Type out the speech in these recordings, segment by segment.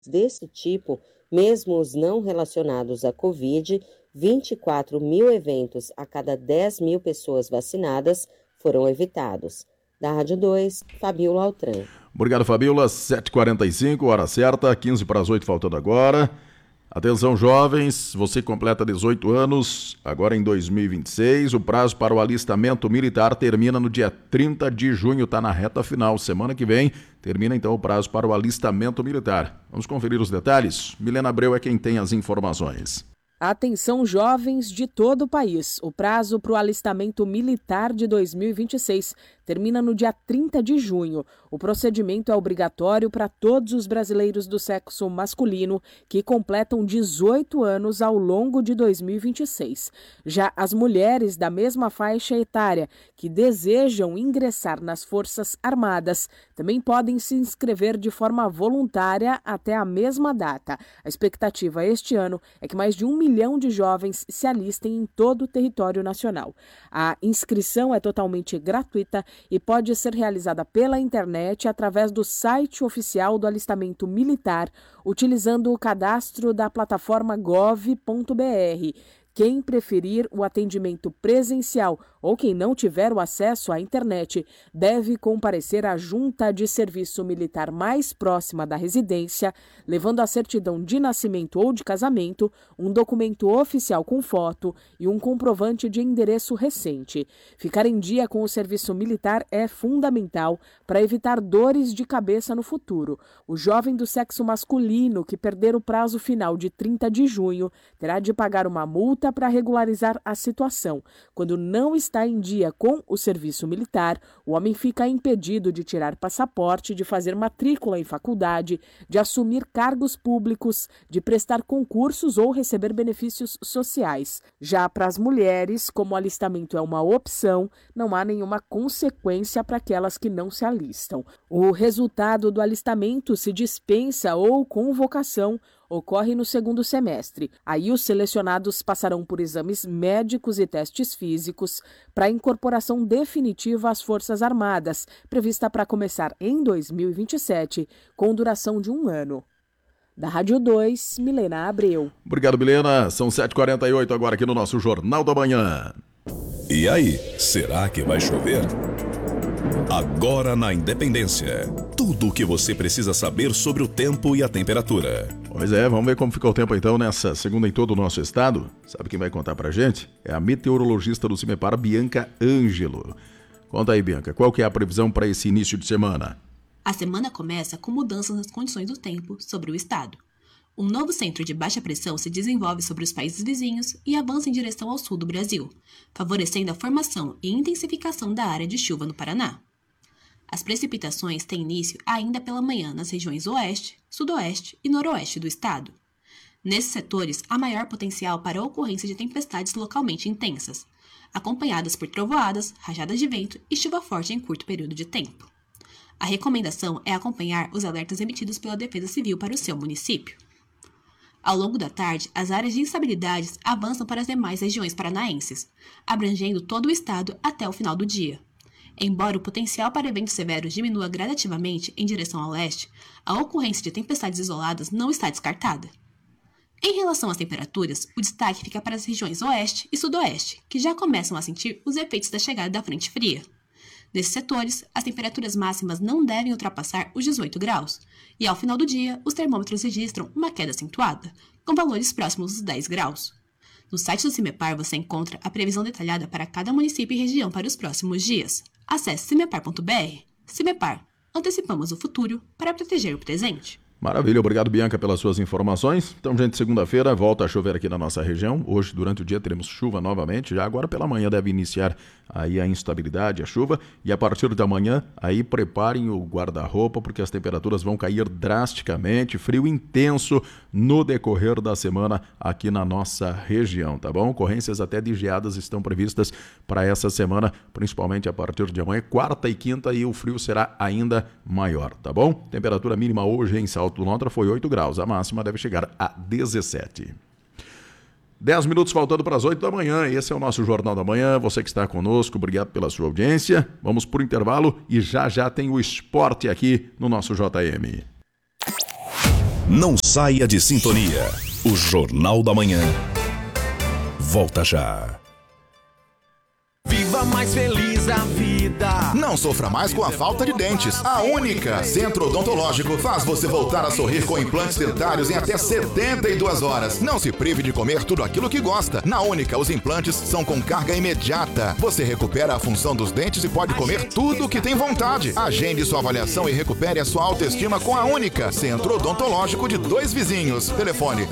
desse tipo, mesmo os não relacionados à Covid, 24 mil eventos a cada 10 mil pessoas vacinadas foram evitados. Da Rádio 2, Fabiola Altran. Obrigado, Fabiola. 7h45, hora certa, 15 para as 8, faltando agora. Atenção, jovens, você completa 18 anos, agora em 2026. O prazo para o alistamento militar termina no dia 30 de junho, está na reta final. Semana que vem termina então o prazo para o alistamento militar. Vamos conferir os detalhes? Milena Abreu é quem tem as informações. Atenção, jovens de todo o país. O prazo para o alistamento militar de 2026 termina no dia 30 de junho. O procedimento é obrigatório para todos os brasileiros do sexo masculino que completam 18 anos ao longo de 2026. Já as mulheres da mesma faixa etária que desejam ingressar nas Forças Armadas também podem se inscrever de forma voluntária até a mesma data. A expectativa este ano é que mais de 1 milhão de jovens se alistem em todo o território nacional. A inscrição é totalmente gratuita e pode ser realizada pela internet através do site oficial do alistamento militar, utilizando o cadastro da plataforma gov.br. Quem preferir o atendimento presencial ou quem não tiver o acesso à internet deve comparecer à junta de serviço militar mais próxima da residência, levando a certidão de nascimento ou de casamento, um documento oficial com foto e um comprovante de endereço recente. Ficar em dia com o serviço militar é fundamental para evitar dores de cabeça no futuro. O jovem do sexo masculino que perder o prazo final de 30 de junho terá de pagar uma multa para regularizar a situação. Quando não está em dia com o serviço militar, o homem fica impedido de tirar passaporte, de fazer matrícula em faculdade, de assumir cargos públicos, de prestar concursos ou receber benefícios sociais. Já para as mulheres, como o alistamento é uma opção, não há nenhuma consequência para aquelas que não se alistam. O resultado do alistamento se dispensa ou convocação ocorre no segundo semestre. Aí os selecionados passarão por exames médicos e testes físicos para a incorporação definitiva às Forças Armadas, prevista para começar em 2027, com duração de 1 ano. Da Rádio 2, Milena Abreu. Obrigado, Milena. São 7h48 agora aqui no nosso Jornal da Manhã. E aí, será que vai chover? Agora na Independência, tudo o que você precisa saber sobre o tempo e a temperatura. Pois é, vamos ver como ficou o tempo então nessa segunda em todo o nosso estado. Sabe quem vai contar pra gente? É a meteorologista do CIMEPAR, Bianca Ângelo. Conta aí, Bianca, qual que é a previsão para esse início de semana? A semana começa com mudanças nas condições do tempo sobre o estado. Um novo centro de baixa pressão se desenvolve sobre os países vizinhos e avança em direção ao sul do Brasil, favorecendo a formação e intensificação da área de chuva no Paraná. As precipitações têm início ainda pela manhã nas regiões oeste, sudoeste e noroeste do estado. Nesses setores, há maior potencial para a ocorrência de tempestades localmente intensas, acompanhadas por trovoadas, rajadas de vento e chuva forte em curto período de tempo. A recomendação é acompanhar os alertas emitidos pela Defesa Civil para o seu município. Ao longo da tarde, as áreas de instabilidades avançam para as demais regiões paranaenses, abrangendo todo o estado até o final do dia. Embora o potencial para eventos severos diminua gradativamente em direção ao leste, a ocorrência de tempestades isoladas não está descartada. Em relação às temperaturas, o destaque fica para as regiões oeste e sudoeste, que já começam a sentir os efeitos da chegada da frente fria. Nesses setores, as temperaturas máximas não devem ultrapassar os 18 graus, e ao final do dia, os termômetros registram uma queda acentuada, com valores próximos dos 10 graus. No site do CIMEPAR você encontra a previsão detalhada para cada município e região para os próximos dias. Acesse cimepar.br. CIMEPAR. Antecipamos o futuro para proteger o presente. Maravilha, obrigado, Bianca, pelas suas informações. Então, gente, segunda-feira volta a chover aqui na nossa região. Hoje, durante o dia, teremos chuva novamente. Já agora pela manhã deve iniciar aí a instabilidade, a chuva. E a partir da manhã, aí preparem o guarda-roupa, porque as temperaturas vão cair drasticamente. Frio intenso no decorrer da semana aqui na nossa região, tá bom? Ocorrências até de geadas estão previstas para essa semana, principalmente a partir de amanhã, quarta e quinta, e o frio será ainda maior, tá bom? Temperatura mínima hoje em Salto Lontra foi 8 graus, a máxima deve chegar a 17. 10 minutos faltando para as 8 da manhã, esse é o nosso Jornal da Manhã, você que está conosco, obrigado pela sua audiência, vamos por intervalo e já tem o esporte aqui no nosso JM. Não saia de sintonia. O Jornal da Manhã volta já. Viva mais feliz a vida. Não sofra mais com a falta de dentes. A Única Centro Odontológico faz você voltar a sorrir com implantes dentários em até 72 horas. Não se prive de comer tudo aquilo que gosta. Na Única, os implantes são com carga imediata. Você recupera a função dos dentes e pode comer tudo o que tem vontade. Agende sua avaliação e recupere a sua autoestima com a Única Centro Odontológico de Dois Vizinhos. Telefone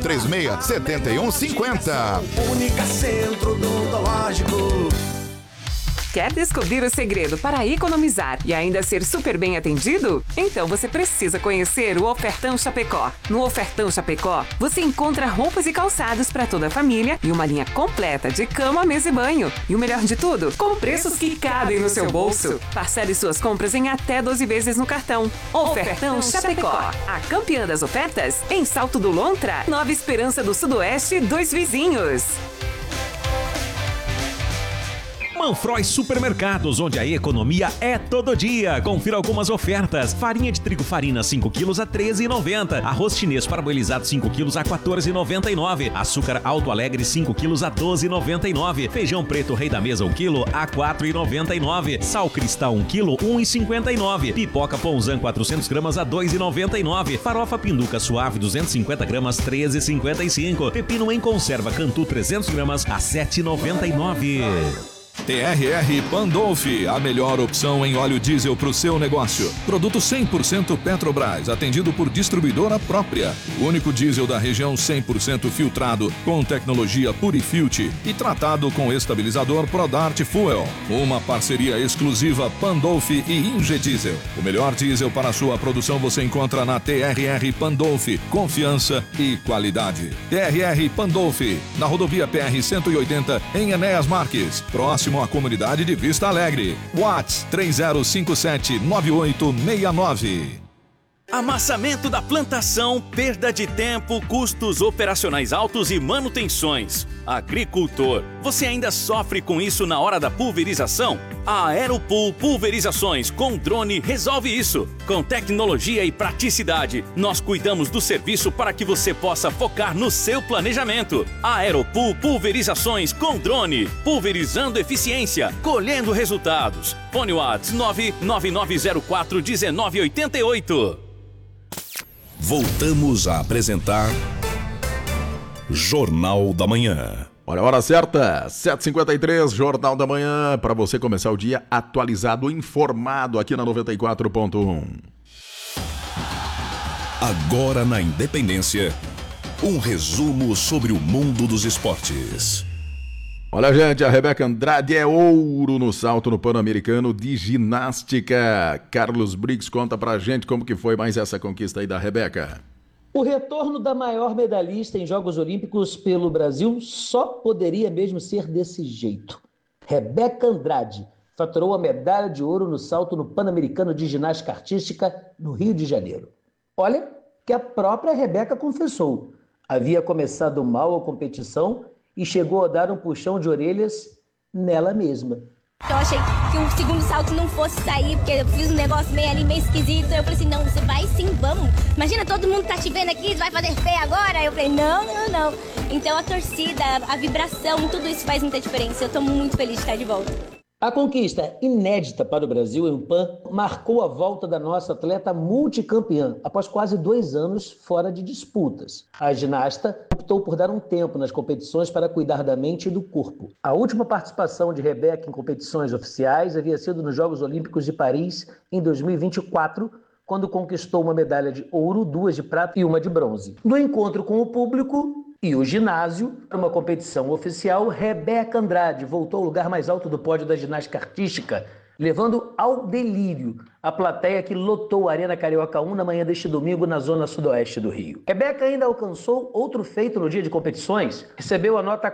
3536-7150. Única Centro Odontológico. Quer descobrir o segredo para economizar e ainda ser super bem atendido? Então você precisa conhecer o Ofertão Chapecó. No Ofertão Chapecó, você encontra roupas e calçados para toda a família e uma linha completa de cama, mesa e banho. E o melhor de tudo, com preços que cabem no seu bolso. Parcele suas compras em até 12 vezes no cartão. Ofertão Chapecó. A campeã das ofertas em Salto do Lontra, Nova Esperança do Sudoeste, Dois Vizinhos. Manfroy Supermercados, onde a economia é todo dia. Confira algumas ofertas. Farinha de trigo Farina 5 quilos a R$ 13,90. Arroz chinês parboilizado 5 quilos a R$ 14,99. Açúcar Alto Alegre 5 quilos a R$ 12,99. Feijão preto Rei da Mesa 1 quilo a R$ 4,99. Sal Cristal 1 quilo R$ 1,59. Pipoca Ponzan 400 gramas a R$ 2,99. Farofa Pinduca Suave 250 gramas R$ 13,55. Pepino em conserva Cantu 300 gramas a R$ 7,99. TRR Pandolfi, a melhor opção em óleo diesel para o seu negócio. Produto 100% Petrobras, atendido por distribuidora própria. O único diesel da região 100% filtrado, com tecnologia Purifilt e tratado com estabilizador Prodart Fuel. Uma parceria exclusiva Pandolfi e Ingediesel. O melhor diesel para a sua produção você encontra na TRR Pandolfi. Confiança e qualidade. TRR Pandolfi, na rodovia PR 180, em Enéas Marques, próximo à comunidade de Vista Alegre. WhatsApp 3057-9869. Amassamento da plantação, perda de tempo, custos operacionais altos e manutenções. Agricultor, você ainda sofre com isso na hora da pulverização? A Aeropool Pulverizações com drone resolve isso. Com tecnologia e praticidade, nós cuidamos do serviço para que você possa focar no seu planejamento. A Aeropool Pulverizações com drone, pulverizando eficiência, colhendo resultados. Fone WhatsApp 999041988. Voltamos a apresentar Jornal da Manhã. Olha a hora certa, 7h53, Jornal da Manhã, para você começar o dia atualizado, informado aqui na 94.1. Agora na Independência, um resumo sobre o mundo dos esportes. Olha, gente, a Rebeca Andrade é ouro no salto no Pan-Americano de ginástica. Carlos Briggs conta pra gente como que foi mais essa conquista aí da Rebeca. O retorno da maior medalhista em Jogos Olímpicos pelo Brasil só poderia mesmo ser desse jeito. Rebeca Andrade faturou a medalha de ouro no salto no Pan-Americano de Ginástica Artística no Rio de Janeiro. Olha que a própria Rebeca confessou. Havia começado mal a competição e chegou a dar um puxão de orelhas nela mesma. Eu achei que o segundo salto não fosse sair, porque eu fiz um negócio meio esquisito. Eu falei assim, não, você vai sim, vamos. Imagina, todo mundo tá te vendo aqui, vai fazer pé agora? Eu falei, não. Então a torcida, a vibração, tudo isso faz muita diferença. Eu tô muito feliz de estar de volta. A conquista inédita para o Brasil em Pan marcou a volta da nossa atleta multicampeã, após quase 2 anos fora de disputas. A ginasta optou por dar um tempo nas competições para cuidar da mente e do corpo. A última participação de Rebeca em competições oficiais havia sido nos Jogos Olímpicos de Paris em 2024, quando conquistou uma medalha de ouro, 2 de prata e 1 de bronze. No encontro com o público e o ginásio, para uma competição oficial, Rebeca Andrade voltou ao lugar mais alto do pódio da ginástica artística, levando ao delírio a plateia que lotou a Arena Carioca 1 na manhã deste domingo na zona sudoeste do Rio. Rebeca ainda alcançou outro feito no dia de competições, recebeu a nota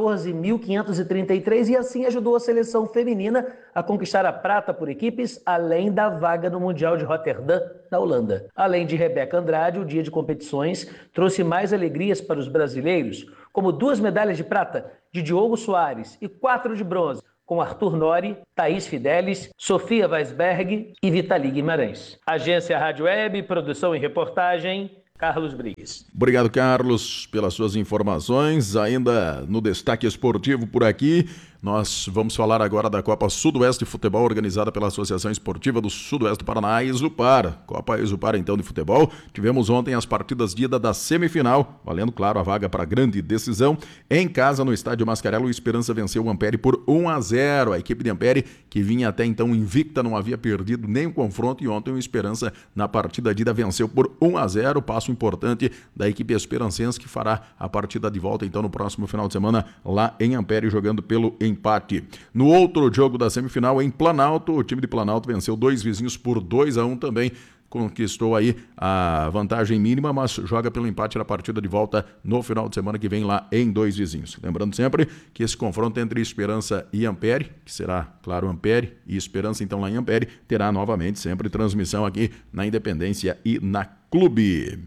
14.533 e assim ajudou a seleção feminina a conquistar a prata por equipes, além da vaga no Mundial de Roterdã, na Holanda. Além de Rebeca Andrade, o dia de competições trouxe mais alegrias para os brasileiros, como 2 medalhas de prata de Diogo Soares e 4 de bronze, com Arthur Nori, Thaís Fidelis, Sofia Weisberg e Vitali Guimarães. Agência Rádio Web, produção e reportagem, Carlos Briggs. Obrigado, Carlos, pelas suas informações. Ainda no destaque esportivo por aqui, nós vamos falar agora da Copa Sudoeste de Futebol, organizada pela Associação Esportiva do Sudoeste do Paraná, Exupar. Copa Exupar, então, de futebol. Tivemos ontem as partidas de ida da semifinal, valendo, claro, a vaga para a grande decisão. Em casa, no estádio Mascarello, o Esperança venceu o Ampere por 1-0. A equipe de Ampere, que vinha até então invicta, não havia perdido nenhum confronto, e ontem o Esperança, na partida de ida, venceu por 1-0. Passo importante da equipe esperancense, que fará a partida de volta, então, no próximo final de semana, lá em Ampere, jogando pelo empate. No outro jogo da semifinal, em Planalto, o time de Planalto venceu Dois Vizinhos por 2-1 também, conquistou aí a vantagem mínima, mas joga pelo empate na partida de volta no final de semana que vem lá em Dois Vizinhos. Lembrando sempre que esse confronto entre Esperança e Ampere, que será, claro, Ampere e Esperança, então lá em Ampere, terá novamente sempre transmissão aqui na Independência e na Clube.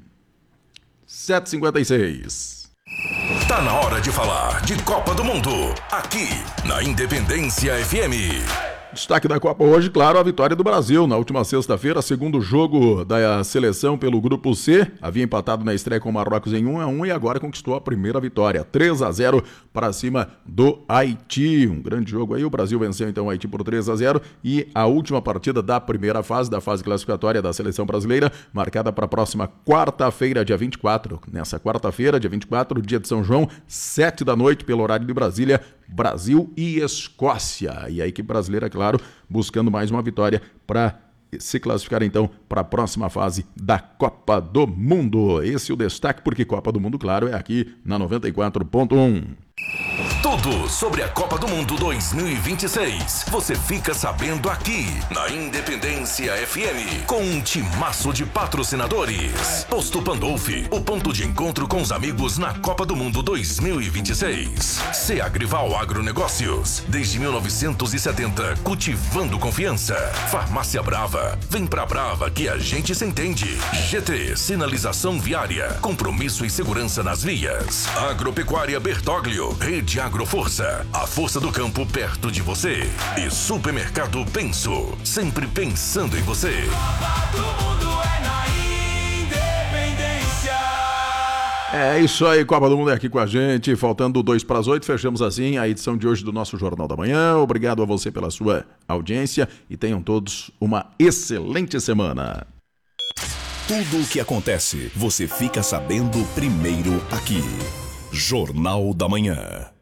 7h56. Tá na hora de falar de Copa do Mundo, aqui na Independência FM. Destaque da Copa hoje, claro, a vitória do Brasil. Na última sexta-feira, segundo jogo da seleção pelo Grupo C. Havia empatado na estreia com o Marrocos em 1-1 e agora conquistou a primeira vitória. 3-0 para cima do Haiti. Um grande jogo aí. O Brasil venceu então o Haiti por 3-0 e a última partida da primeira fase, da fase classificatória da seleção brasileira, marcada para a próxima quarta-feira, dia 24. Nessa quarta-feira, dia 24, dia de São João, 7 da noite, pelo horário de Brasília, Brasil e Escócia. E a equipe brasileira, claro, buscando mais uma vitória para se classificar então para a próxima fase da Copa do Mundo. Esse é o destaque, porque Copa do Mundo, claro, é aqui na 94.1. Tudo sobre a Copa do Mundo 2026. Você fica sabendo aqui na Independência FM, com um timaço de patrocinadores. Posto Pandolfi, o ponto de encontro com os amigos na Copa do Mundo 2026. Agrival Agronegócios, desde 1970, cultivando confiança. Farmácia Brava, vem pra Brava que a gente se entende. GT, sinalização viária, compromisso e segurança nas vias. Agropecuária Bertoglio, Rede Agroforça, a força do campo perto de você. E Supermercado Penso, sempre pensando em você. É isso aí, Copa do Mundo é aqui com a gente, faltando 7:02, fechamos assim a edição de hoje do nosso Jornal da Manhã. Obrigado a você pela sua audiência e tenham todos uma excelente semana. Tudo o que acontece, você fica sabendo primeiro aqui. Jornal da Manhã.